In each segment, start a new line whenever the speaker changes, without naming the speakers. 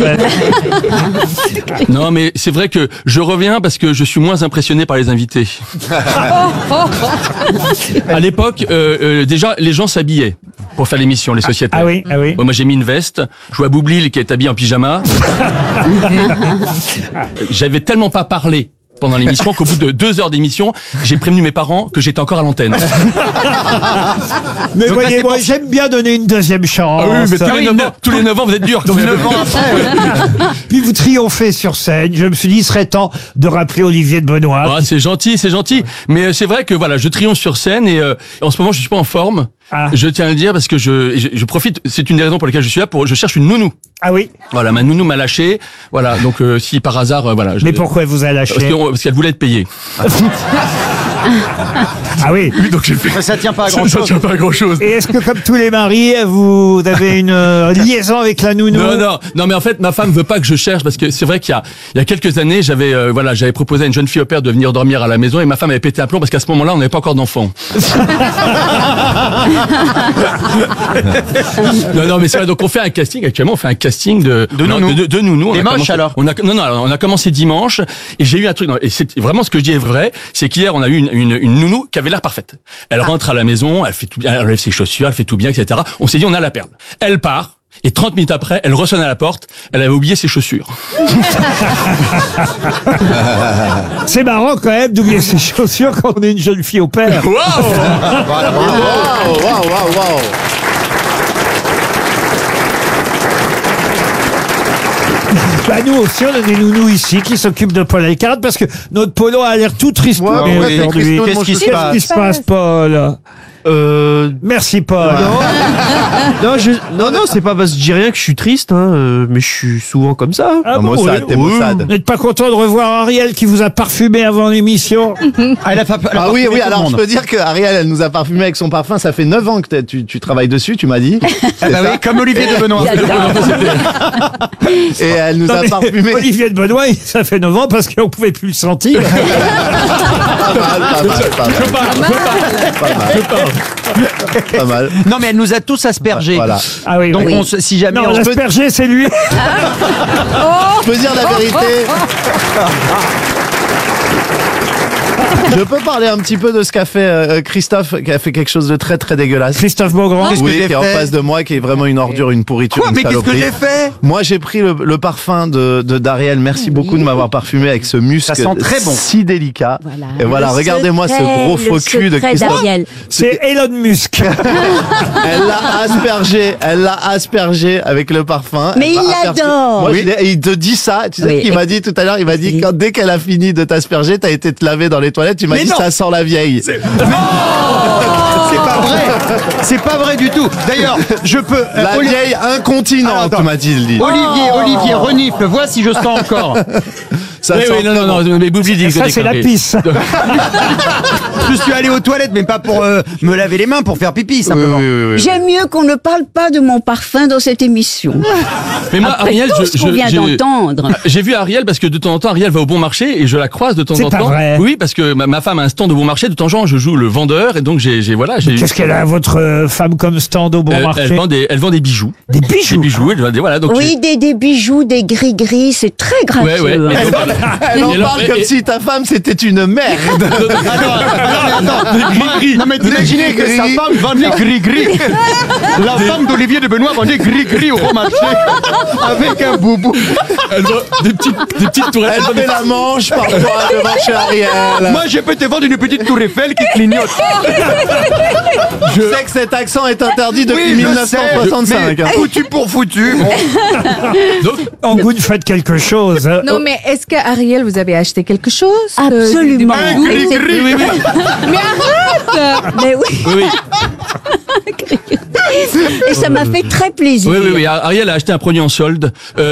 Isabelle.
Non, mais c'est vrai que je reviens parce que je suis moins impressionné par les invités. À l'époque, déjà, les gens s'habillaient pour faire l'émission, les sociétaires.
Ah oui, ah oui.
Moi, j'ai mis une veste. Je vois Boublil qui est habillé en pyjama. J'avais tellement pas parlé pendant l'émission qu'au bout de 2 heures d'émission, j'ai prévenu mes parents que j'étais encore à l'antenne.
Mais voyez, moi, j'aime bien donner une deuxième chance.
Ah oui, mais tous les 9 ans, vous êtes durs.
Donc 9 ans après,
Puis vous triomphez sur scène. Je me suis dit, il serait temps de rappeler Olivier de Benoît.
Ah, c'est gentil, c'est gentil. Mais c'est vrai que voilà, je triomphe sur scène et en ce moment, je suis pas en forme.
Ah.
Je tiens à le dire parce que je profite. C'est une des raisons pour lesquelles je suis là. Je cherche une nounou.
Ah oui.
Voilà, ma nounou m'a lâché. Voilà, donc si par hasard, voilà.
Mais pourquoi elle vous a lâché?
Parce qu'elle voulait être payée.
Ah oui.
Oui, donc j'ai fait.
ça tient pas à grand
Ça
chose.
tient pas à grand chose.
Et est-ce que, comme tous les maris, vous avez une liaison avec la nounou?
Non, mais en fait, ma femme veut pas que je cherche parce que c'est vrai qu'il y a quelques années, j'avais proposé à une jeune fille au père de venir dormir à la maison et ma femme avait pété un plomb parce qu'à ce moment-là, on n'avait pas encore d'enfant. non, mais c'est vrai. Donc on fait un casting actuellement. On fait un casting de nounou.
Des moches, alors.
On a commencé dimanche et j'ai eu un truc. Et c'est vraiment ce que je dis est vrai. C'est qu'hier on a eu une nounou qui avait l'air parfaite. Elle rentre à la maison, elle fait tout bien, elle enlève ses chaussures, elle fait tout bien, etc. On s'est dit on a la perle. Elle part. Et 30 minutes après, elle ressonne à la porte. Elle avait oublié ses chaussures.
C'est marrant quand même d'oublier ses chaussures quand on est une jeune fille au père.
Waouh!
Waouh.
Bah nous aussi, on a des nounous ici qui s'occupent de Paul Elkarat parce que notre Polo a l'air tout triste
Ouais,
aujourd'hui.
Qu'est-ce qui se
Qu'est-ce qui se passe, Paul? Merci, Paul.
Non, c'est pas parce que je dis rien que je suis triste, mais je suis souvent comme ça.
Ah
Non,
bon,
Maussade,
oui.
t'es Maussade.
Vous n'êtes pas content de revoir Ariel qui vous a parfumé avant l'émission?
Ah oui, alors je peux dire que Ariel, elle nous a parfumé avec son parfum. Ça fait 9 ans que tu travailles dessus, tu m'as dit.
Ah bah oui, comme Olivier de Benoît.
Et elle nous
Non,
a
mais
parfumé.
Olivier de Benoît, ça fait 9 ans parce qu'on pouvait plus le sentir.
Pas mal.
Non, mais elle nous a tous aspergés.
Voilà.
Ah oui,
Donc,
oui.
si jamais
Non,
on se peut...
l'asperger, c'est lui.
Je peux dire la vérité. Je peux parler un petit peu de ce qu'a fait Christophe, qui a fait quelque chose de très très dégueulasse.
Christophe Beaugrand.
Qu'est-ce que
Oui,
j'ai
qui est en
fait
face de moi, qui est vraiment une ordure, une pourriture,
Quoi,
une
mais qu'est-ce que
saloperie.
j'ai fait?
Moi, j'ai pris le parfum de d'Ariel. Merci beaucoup de m'avoir parfé avec ce musc
Ça sent très bon.
si délicat.
Voilà.
Et voilà,
Le
regardez-moi ce
secret,
gros faux
le
cul de
secret
Christophe.
d'Ariel.
C'est Elon Musk.
Elle l'a aspergé avec le parfum.
Mais
Elle
il
m'a aperçu.
l'adore.
Moi,
Oui.
il te dit ça. Tu sais
Oui.
ce qu'il m'a dit tout à l'heure? Il m'a dit dès qu'elle a fini de t'asperger, t'as été te laver dans les toilettes. Tu m'as
Mais
dit
non.
ça sent la vieille.
C'est pas vrai. C'est pas vrai du tout. D'ailleurs, je peux...
La vieille incontinente,
Attends.
m'a-t-il dit.
Olivier, renifle, vois si je sens encore.
Ça
Oui,
sent
non,
très
non,
bon.
mais Boublil dit que
Ça, c'est la pisse.
Je suis allé aux toilettes, mais pas pour me laver les mains, pour faire pipi, simplement.
J'aime mieux qu'on ne parle pas de mon parfum dans cette émission.
Mais moi,
Après
Ariel,
tout ce qu'on vient d'entendre.
J'ai vu Ariel parce que de temps en temps, Ariel va au bon marché et je la croise de temps
C'est
en
pas
temps.
vrai.
Oui, parce que ma femme a un stand au bon marché. De temps en temps, je joue le vendeur et donc j'ai
Qu'est-ce qu'elle a, votre femme, comme stand au bon marché?
elle vend des bijoux.
Des bijoux.
Des bijoux. Voilà, donc
Oui, des bijoux, des gris-gris, c'est très gracieux.
Ouais.
hein.
Elle en
Et alors,
parle comme si ta femme c'était une merde.
Non, mais imaginez que sa femme vendait gris-gris. La femme d'Olivier de Benoît vendait gris-gris au bon marché. Avec un boubou.
elle vend des petites toilettes.
Elle fait la manche parfois devant chez Ariel.
Moi, je peux te vendre une petite tour Eiffel qui clignote.
Je sais que cet accent est interdit depuis 1965.
Mais foutu pour foutu.
Donc,
Angoune, faites quelque chose. Hein.
Non, mais est-ce qu'Ariel, vous avez acheté quelque chose?
Absolument.
Un gris-gris.
oui.
Mais arrête!
Mais oui,
Oui.
et ça m'a fait très plaisir.
Oui. Ariel a acheté un produit en solde.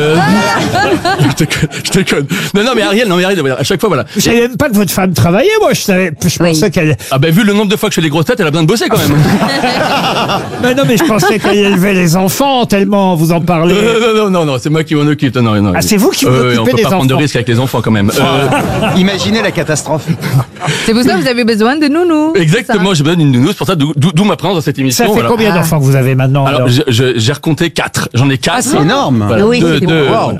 Je déconne. Non, mais Ariel, voilà, à chaque fois, voilà.
Je savais même pas que votre femme travaillait, moi. Je pensais qu'elle...
Ah ben, vu le nombre de fois que je fais les grosses têtes, elle a besoin de bosser quand même.
Mais non, mais je pensais qu'elle élevait les enfants, tellement vous en parlez.
Non, c'est moi qui m'en occupe. Non.
Ah, c'est vous qui vous
on
occupez
peut
des
pas prendre de
enfants.
risques avec les enfants quand même.
Imaginez la catastrophe.
C'est pour ça que vous avez besoin de nounou.
Exactement, j'ai besoin d'une nounou, c'est pour ça d'où ma présence dans cette émission.
Ça fait
voilà.
combien d'enfants que vous avez maintenant?
Alors, j'ai recompté 4. J'en ai 4.
C'est énorme.
Voilà.
Oui, c'est
Deux,
bon.
voilà.